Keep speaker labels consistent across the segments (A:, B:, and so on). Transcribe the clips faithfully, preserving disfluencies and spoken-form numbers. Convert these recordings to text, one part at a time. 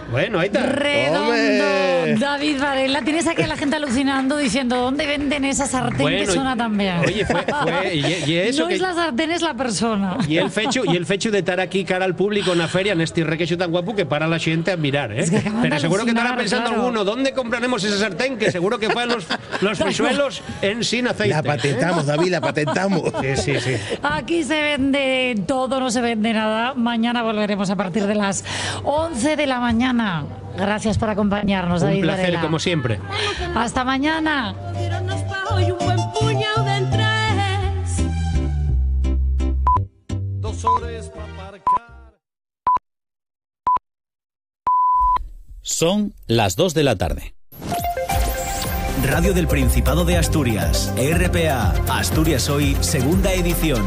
A: Bueno, ahí está.
B: Redondo. ¡Hombre! David Varela, tienes aquí a la gente alucinando diciendo ¿dónde venden esa sartén bueno, que suena tan bien?
A: Oye, fue, fue y, y eso
B: no
A: que,
B: es la sartén, es la persona.
A: Y el fecho y el fecho de estar aquí cara al público en la feria en este requeixo tan guapo que para la gente a mirar, ¿eh?
B: Es que
A: Pero seguro que estará pensando
B: claro.
A: alguno, ¿dónde compraremos esa sartén? Que seguro que fue los los frisuelos en sin aceite.
C: La patentamos, ¿eh? David, la patentamos.
A: Sí, sí, sí.
B: Aquí se vende todo, no se vende nada. Mañana volveremos a partir de las once de la mañana. Gracias por acompañarnos, David
A: Un placer,
B: Varela.
A: como siempre.
B: Hasta mañana.
D: Son las dos de la tarde.
E: Radio del Principado de Asturias, R P A, Asturias Hoy, segunda edición.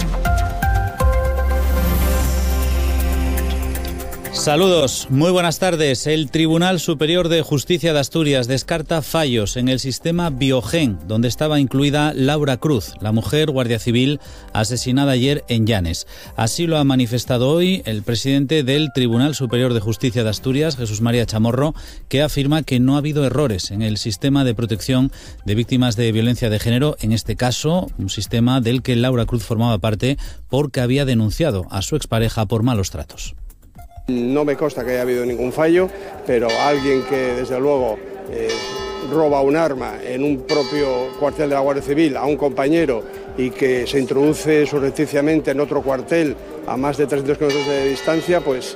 D: Saludos, muy buenas tardes. El Tribunal Superior de Justicia de Asturias descarta fallos en el sistema Biogen, donde estaba incluida Laura Cruz, la mujer guardia civil asesinada ayer en Llanes. Así lo ha manifestado hoy el presidente del Tribunal Superior de Justicia de Asturias, Jesús María Chamorro, que afirma que no ha habido errores en el sistema de protección de víctimas de violencia de género, en este caso un sistema del que Laura Cruz formaba parte porque había denunciado a su expareja por malos tratos.
F: No me consta que haya habido ningún fallo, pero alguien que desde luego eh, roba un arma en un propio cuartel de la Guardia Civil a un compañero y que se introduce surrepticiamente en otro cuartel a más de trescientos kilómetros de distancia, pues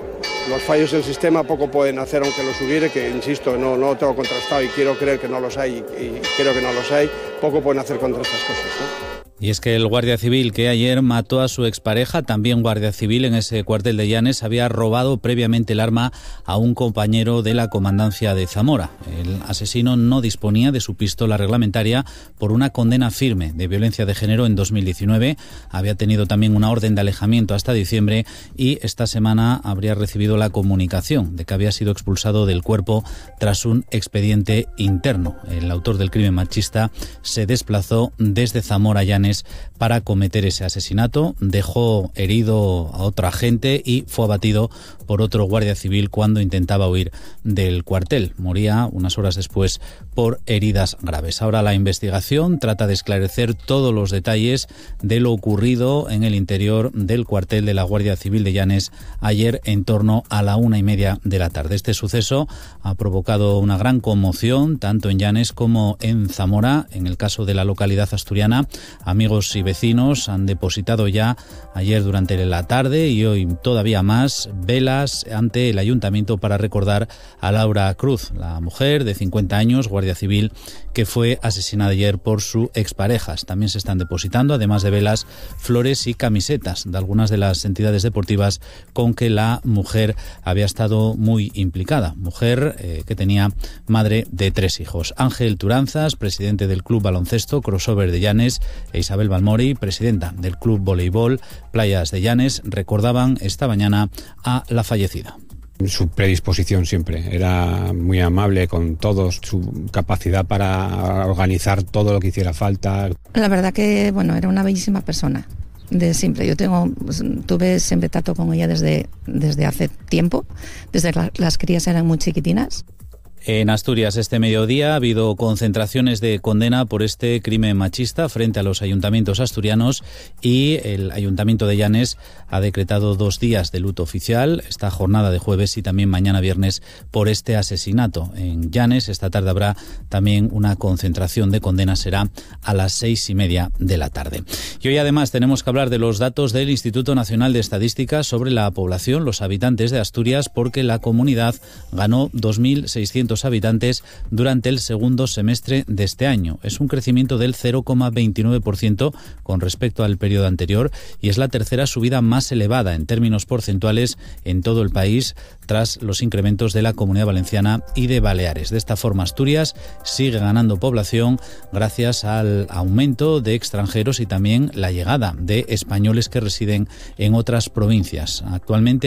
F: los fallos del sistema poco pueden hacer, aunque los hubiere, que insisto, no, no lo tengo contrastado y quiero creer que no los hay y, y creo que no los hay, poco pueden hacer contra estas cosas, ¿no?
D: Y es que el guardia civil que ayer mató a su expareja, también guardia civil en ese cuartel de Llanes, había robado previamente el arma a un compañero de la comandancia de Zamora. El asesino no disponía de su pistola reglamentaria por una condena firme de violencia de género en dos mil diecinueve. Había tenido también una orden de alejamiento hasta diciembre y esta semana habría recibido la comunicación de que había sido expulsado del cuerpo tras un expediente interno. El autor del crimen machista se desplazó desde Zamora a Llanes para cometer ese asesinato, dejó herido a otra agente y fue abatido por otro guardia civil cuando intentaba huir del cuartel. Moría unas horas después por heridas graves. Ahora la investigación trata de esclarecer todos los detalles de lo ocurrido en el interior del cuartel de la Guardia Civil de Llanes ayer en torno a la una y media de la tarde. Este suceso ha provocado una gran conmoción tanto en Llanes como en Zamora. En el caso de la localidad asturiana, amigos y vecinos han depositado ya ayer durante la tarde y hoy todavía más velas ante el ayuntamiento para recordar a Laura Cruz, la mujer de cincuenta años, guardia civil, que fue asesinada ayer por su expareja. También se están depositando, además de velas, flores y camisetas de algunas de las entidades deportivas con que la mujer había estado muy implicada. Mujer eh, que tenía madre de tres hijos. Ángel Turanzas, presidente del Club Baloncesto Crossover de Llanes, e Isabel Balmori, presidenta del Club Voleibol Playas de Llanes, recordaban esta mañana a la fallecida.
G: Su predisposición siempre, era muy amable con todos, su capacidad para organizar todo lo que hiciera falta.
H: La verdad que, bueno, era una bellísima persona, de siempre. Yo tengo, tuve siempre trato con ella desde, desde hace tiempo, desde que las crías eran muy chiquitinas.
D: En Asturias este mediodía ha habido concentraciones de condena por este crimen machista frente a los ayuntamientos asturianos y el Ayuntamiento de Llanes ha decretado dos días de luto oficial, esta jornada de jueves y también mañana viernes, por este asesinato. En Llanes esta tarde habrá también una concentración de condena, será a las seis y media de la tarde. Y hoy además tenemos que hablar de los datos del Instituto Nacional de Estadística sobre la población, los habitantes de Asturias, porque la comunidad ganó dos mil seiscientos habitantes durante el segundo semestre de este año. Es un crecimiento del cero coma veintinueve por ciento con respecto al periodo anterior y es la tercera subida más elevada en términos porcentuales en todo el país tras los incrementos de la Comunidad Valenciana y de Baleares. De esta forma, Asturias sigue ganando población gracias al aumento de extranjeros y también la llegada de españoles que residen en otras provincias. Actualmente hay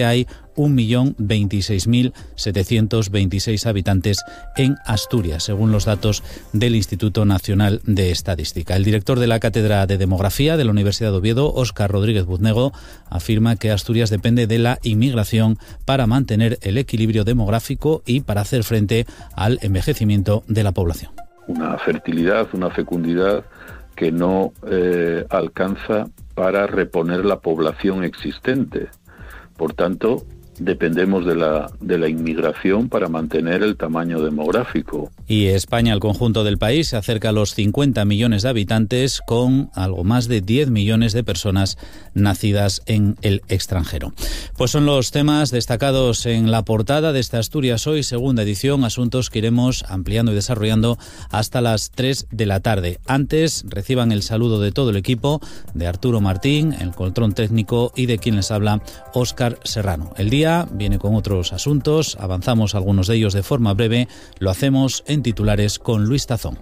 D: un millón veintiséis mil setecientos veintiséis habitantes en Asturias, según los datos del Instituto Nacional de Estadística. El director de la Cátedra de Demografía de la Universidad de Oviedo, Óscar Rodríguez Buznego, afirma que Asturias depende de la inmigración para mantener el equilibrio demográfico y para hacer frente al envejecimiento de la población.
I: Una fertilidad, una fecundidad que no eh, alcanza para reponer la población existente. Por tanto, dependemos de la, de la inmigración para mantener el tamaño demográfico.
D: Y España, el conjunto del país, se acerca a los cincuenta millones de habitantes, con algo más de diez millones de personas nacidas en el extranjero. Pues son los temas destacados en la portada de esta Asturias Hoy, segunda edición, asuntos que iremos ampliando y desarrollando hasta las tres de la tarde. Antes, reciban el saludo de todo el equipo, de Arturo Martín, el control técnico, y de quien les habla, Óscar Serrano. El día viene con otros asuntos, avanzamos algunos de ellos de forma breve, lo hacemos en titulares con Luis Tazón.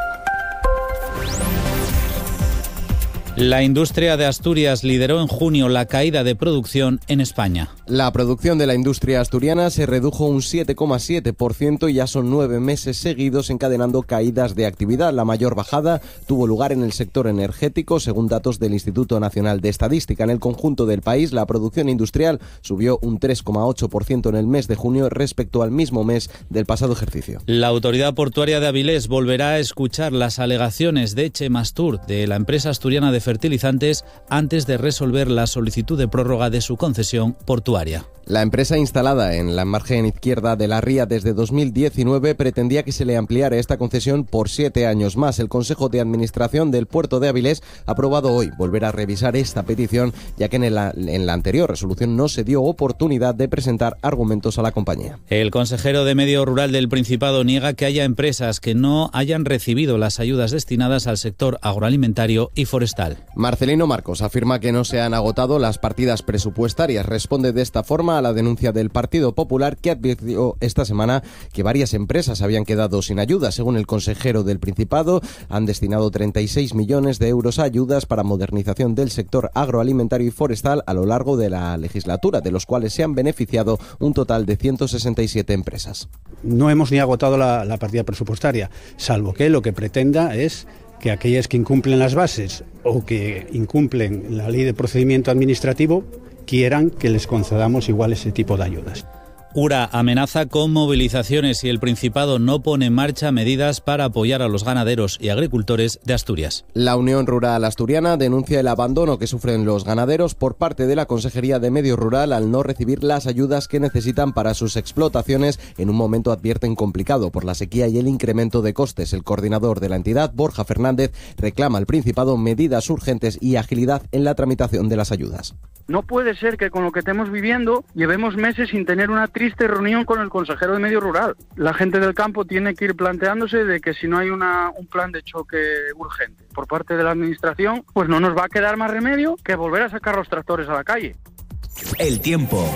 D: La industria de Asturias lideró en junio la caída de producción en España.
J: La producción de la industria asturiana se redujo un siete coma siete por ciento y ya son nueve meses seguidos encadenando caídas de actividad. La mayor bajada tuvo lugar en el sector energético, según datos del Instituto Nacional de Estadística. En el conjunto del país, la producción industrial subió un tres coma ocho por ciento en el mes de junio respecto al mismo mes del pasado ejercicio.
D: La Autoridad Portuaria de Avilés volverá a escuchar las alegaciones de Chemastur, de la empresa asturiana de fertilizantes, antes de resolver la solicitud de prórroga de su concesión portuaria.
J: La empresa, instalada en la margen izquierda de la ría desde dos mil diecinueve, pretendía que se le ampliara esta concesión por siete años más. El Consejo de Administración del Puerto de Avilés ha aprobado hoy volver a revisar esta petición, ya que en la, en la anterior resolución no se dio oportunidad de presentar argumentos a la compañía.
D: El consejero de Medio Rural del Principado niega que haya empresas que no hayan recibido las ayudas destinadas al sector agroalimentario y forestal.
J: Marcelino Marcos afirma que no se han agotado las partidas presupuestarias. Responde de esta forma a la denuncia del Partido Popular, que advirtió esta semana que varias empresas habían quedado sin ayuda. Según el consejero del Principado, han destinado treinta y seis millones de euros a ayudas para modernización del sector agroalimentario y forestal a lo largo de la legislatura, de los cuales se han beneficiado un total de ciento sesenta y siete empresas.
K: No hemos ni agotado la, la partida presupuestaria, salvo que lo que pretenda es que aquellas que incumplen las bases o que incumplen la ley de procedimiento administrativo quieran que les concedamos igual ese tipo de ayudas.
D: URA amenaza con movilizaciones si el Principado no pone en marcha medidas para apoyar a los ganaderos y agricultores de Asturias.
J: La Unión Rural Asturiana denuncia el abandono que sufren los ganaderos por parte de la Consejería de Medio Rural al no recibir las ayudas que necesitan para sus explotaciones en un momento, advierten, complicado por la sequía y el incremento de costes. El coordinador de la entidad, Borja Fernández, reclama al Principado medidas urgentes y agilidad en la tramitación de las ayudas.
L: No puede ser que con lo que estemos viviendo llevemos meses sin tener una triste reunión con el consejero de Medio Rural. La gente del campo tiene que ir planteándose de que si no hay una, un plan de choque urgente por parte de la administración, pues no nos va a quedar más remedio que volver a sacar los tractores a la calle.
E: El tiempo.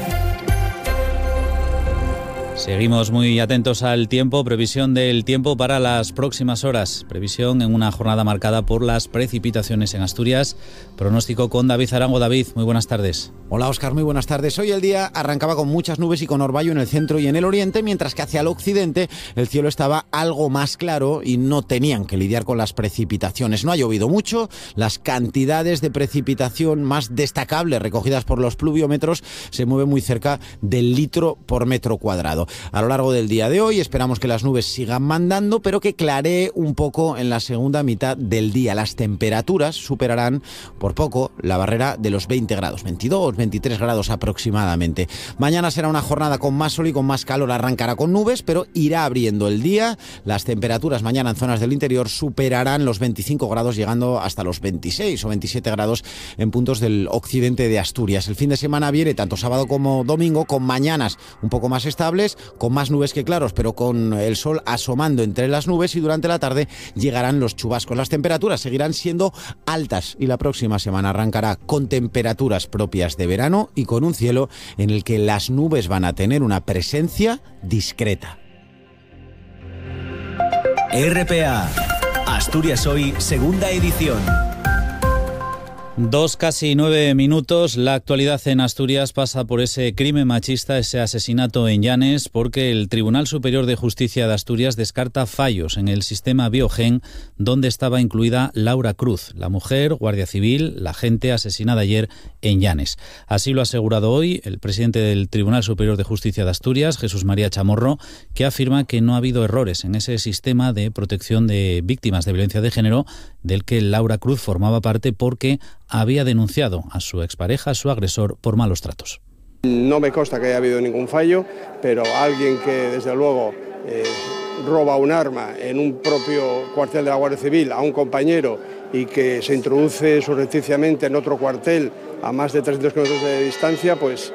D: Seguimos muy atentos al tiempo, previsión del tiempo para las próximas horas. Previsión en una jornada marcada por las precipitaciones en Asturias. Pronóstico con David Arango. David, muy buenas tardes.
M: Hola Óscar, muy buenas tardes. Hoy el día arrancaba con muchas nubes y con orvallo en el centro y en el oriente, mientras que hacia el occidente el cielo estaba algo más claro y no tenían que lidiar con las precipitaciones. No ha llovido mucho, las cantidades de precipitación más destacables recogidas por los pluviómetros se mueven muy cerca del litro por metro cuadrado. A lo largo del día de hoy esperamos que las nubes sigan mandando, pero que claree un poco en la segunda mitad del día. Las temperaturas superarán por poco la barrera de los veinte grados, veintidós, veintitrés grados aproximadamente. Mañana será una jornada con más sol y con más calor. Arrancará con nubes, pero irá abriendo el día. Las temperaturas mañana en zonas del interior superarán los veinticinco grados, llegando hasta los veintiséis o veintisiete grados en puntos del occidente de Asturias. El fin de semana viene, tanto sábado como domingo, con mañanas un poco más estables, con más nubes que claros, pero con el sol asomando entre las nubes, y durante la tarde llegarán los chubascos. Las temperaturas seguirán siendo altas y la próxima semana arrancará con temperaturas propias de verano y con un cielo en el que las nubes van a tener una presencia discreta.
E: R P A, Asturias Hoy, segunda edición.
D: Dos casi nueve minutos. La actualidad en Asturias pasa por ese crimen machista, ese asesinato en Llanes, porque el Tribunal Superior de Justicia de Asturias descarta fallos en el sistema Biogen, donde estaba incluida Laura Cruz, la mujer, guardia civil, la agente asesinada ayer en Llanes. Así lo ha asegurado hoy el presidente del Tribunal Superior de Justicia de Asturias, Jesús María Chamorro, que afirma que no ha habido errores en ese sistema de protección de víctimas de violencia de género del que Laura Cruz formaba parte, porque había denunciado a su expareja, a su agresor, por malos tratos.
F: No me consta que haya habido ningún fallo, pero alguien que desde luego eh, roba un arma en un propio cuartel de la Guardia Civil a un compañero y que se introduce surrepticiamente en otro cuartel a más de trescientos kilómetros de distancia, pues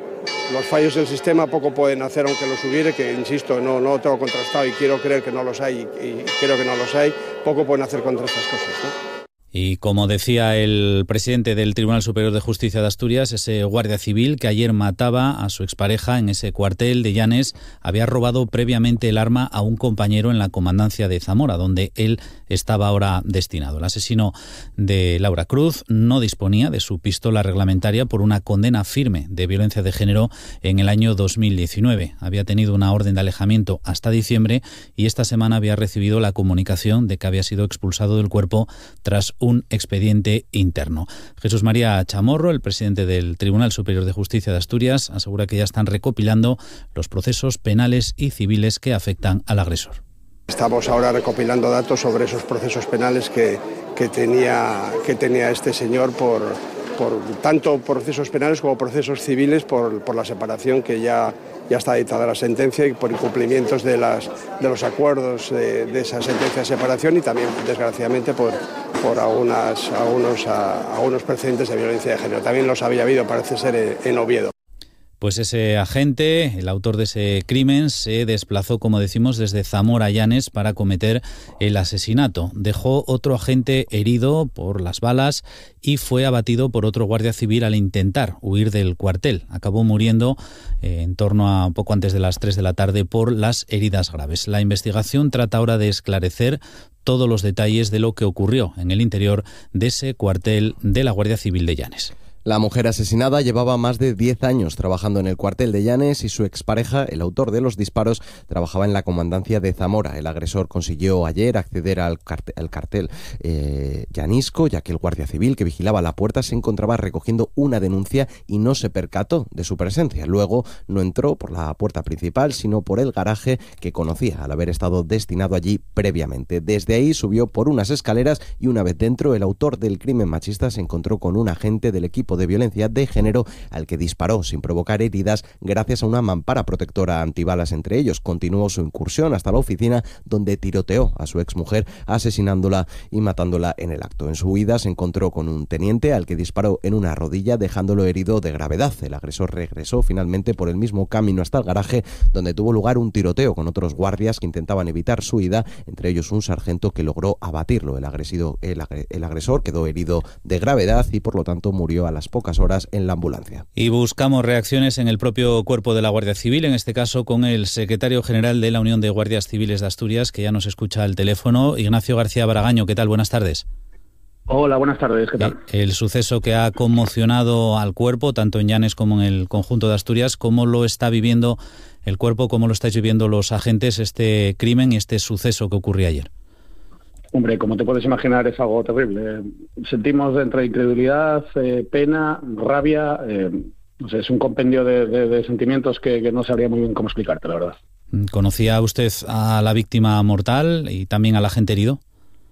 F: los fallos del sistema poco pueden hacer, aunque los hubiere, que insisto, no, no lo tengo contrastado y quiero creer que no los hay, y, y creo que no los hay, poco pueden hacer contra estas cosas, ¿no?
D: Y como decía el presidente del Tribunal Superior de Justicia de Asturias, ese guardia civil que ayer mataba a su expareja en ese cuartel de Llanes había robado previamente el arma a un compañero en la comandancia de Zamora, donde él estaba ahora destinado. El asesino de Laura Cruz no disponía de su pistola reglamentaria por una condena firme de violencia de género en el año dos mil diecinueve. Había tenido una orden de alejamiento hasta diciembre y esta semana había recibido la comunicación de que había sido expulsado del cuerpo tras un expediente interno. Jesús María Chamorro, el presidente del Tribunal Superior de Justicia de Asturias, asegura que ya están recopilando los procesos penales y civiles que afectan al agresor.
F: Estamos ahora recopilando datos sobre esos procesos penales que, que, tenía, que tenía este señor por, por tanto procesos penales como procesos civiles por, por la separación que ya, ya está dictada la sentencia y por incumplimientos de, las, de los acuerdos de, de esa sentencia de separación y también, desgraciadamente, por, por algunas, algunos, a, algunos precedentes de violencia de género. También los había habido, parece ser, en Oviedo.
D: Pues ese agente, el autor de ese crimen, se desplazó, como decimos, desde Zamora a Llanes para cometer el asesinato. Dejó otro agente herido por las balas y fue abatido por otro guardia civil al intentar huir del cuartel. Acabó muriendo eh, en torno a poco antes de las tres de la tarde por las heridas graves. La investigación trata ahora de esclarecer todos los detalles de lo que ocurrió en el interior de ese cuartel de la Guardia Civil de Llanes.
J: La mujer asesinada llevaba más de diez años trabajando en el cuartel de Llanes y su expareja, el autor de los disparos, trabajaba en la comandancia de Zamora. El agresor consiguió ayer acceder al cartel, al cartel eh, llanisco, ya que el guardia civil que vigilaba la puerta se encontraba recogiendo una denuncia y no se percató de su presencia. Luego no entró por la puerta principal, sino por el garaje que conocía al haber estado destinado allí previamente. Desde ahí subió por unas escaleras y una vez dentro, el autor del crimen machista se encontró con un agente del equipo de violencia de género al que disparó sin provocar heridas gracias a una mampara protectora antibalas entre ellos. Continuó su incursión hasta la oficina donde tiroteó a su exmujer asesinándola y matándola en el acto. En su huida se encontró con un teniente al que disparó en una rodilla dejándolo herido de gravedad. El agresor regresó finalmente por el mismo camino hasta el garaje donde tuvo lugar un tiroteo con otros guardias que intentaban evitar su huida, entre ellos un sargento que logró abatirlo. El, agresido, el, el agresor quedó herido de gravedad y por lo tanto murió a la pocas horas en la ambulancia.
D: Y buscamos reacciones en el propio cuerpo de la Guardia Civil, en este caso con el secretario general de la Unión de Guardias Civiles de Asturias, que ya nos escucha al teléfono, Ignacio García Baragaño. ¿Qué tal? Buenas tardes.
N: Hola, buenas tardes. ¿Qué tal?
D: El suceso que ha conmocionado al cuerpo, tanto en Llanes como en el conjunto de Asturias, ¿cómo lo está viviendo el cuerpo, cómo lo estáis viviendo los agentes, este crimen y este suceso que ocurrió ayer?
N: Hombre, como te puedes imaginar, es algo terrible. Sentimos entre incredulidad, eh, pena, rabia. Eh, no sé, es un compendio de, de, de sentimientos que, que no sabría muy bien cómo explicarte, la verdad.
D: ¿Conocía usted a la víctima mortal y también al agente herido?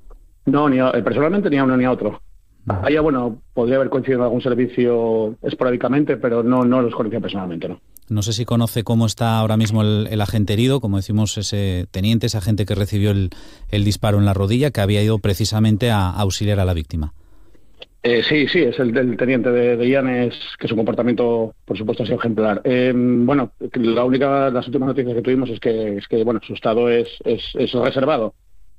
N: No, ni a, personalmente ni a uno ni a otro. A ella, bueno, podría haber coincidido en algún servicio esporádicamente, pero no, no los conocía personalmente, ¿no?
D: No sé si conoce cómo está ahora mismo el, el agente herido, como decimos, ese teniente, ese agente que recibió el, el disparo en la rodilla, que había ido precisamente a, a auxiliar a la víctima.
N: Eh, sí, sí, es el del teniente de, de Llanes, que su comportamiento, por supuesto, ha sido ejemplar. Eh, bueno, la única, las últimas noticias que tuvimos es que, es que bueno, su estado es, es, es reservado.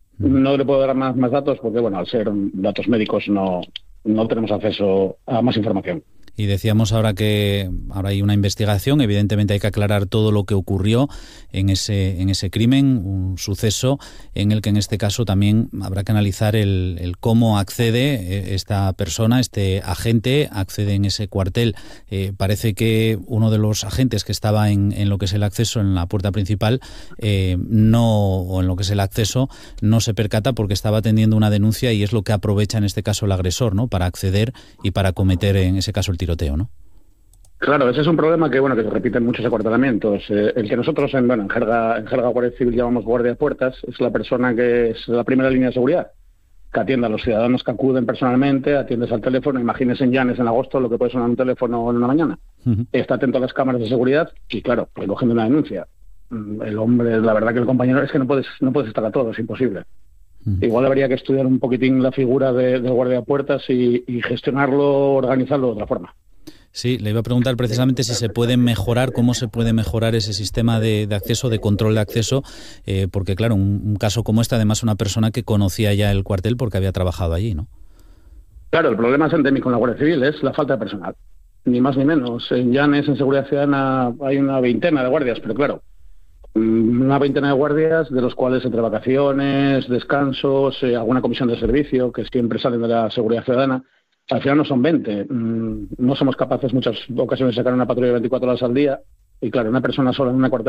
N: No le puedo dar más, más datos porque, bueno, al ser datos médicos no, no tenemos acceso a más información.
D: Y decíamos ahora que ahora hay una investigación, evidentemente hay que aclarar todo lo que ocurrió en ese en ese crimen, un suceso en el que en este caso también habrá que analizar el, el cómo accede esta persona, este agente, accede en ese cuartel. Eh, parece que uno de los agentes que estaba en, en lo que es el acceso, en la puerta principal, eh, no, o en lo que es el acceso, no se percata porque estaba atendiendo una denuncia y es lo que aprovecha en este caso el agresor, ¿no?, para acceder y para cometer en ese caso el tiroteo, ¿no?
N: Claro, ese es un problema que bueno que se repite en muchos acuartelamientos. Eh, el que nosotros en bueno en jerga en jerga Guardia Civil llamamos guardia de puertas es la persona que es la primera línea de seguridad, que atiende a los ciudadanos que acuden personalmente, atiendes al teléfono. Imagínense en Llanes en agosto lo que puede sonar un teléfono en una mañana. Uh-huh. Está atento a las cámaras de seguridad y claro, recogiendo una denuncia. El hombre, la verdad que el compañero es que no puedes no puedes estar a todo, es imposible. Uh-huh. Igual habría que estudiar un poquitín la figura de, de guardia de puertas y, y gestionarlo, organizarlo de otra forma.
D: Sí, le iba a preguntar precisamente si se puede mejorar, cómo se puede mejorar ese sistema de, de acceso, de control de acceso, eh, porque claro, un, un caso como este, además una persona que conocía ya el cuartel porque había trabajado allí, ¿no?
N: Claro, el problema es endémico en la Guardia Civil, es la falta de personal, ni más ni menos. En Llanes, en Seguridad Ciudadana, hay una veintena de guardias, pero claro, una veintena de guardias, de los cuales entre vacaciones, descansos, eh, alguna comisión de servicio, que siempre salen de la Seguridad Ciudadana, al final no son veinte. No somos capaces muchas ocasiones de sacar una patrulla de veinticuatro horas al día. Y claro, una persona sola en una cuartel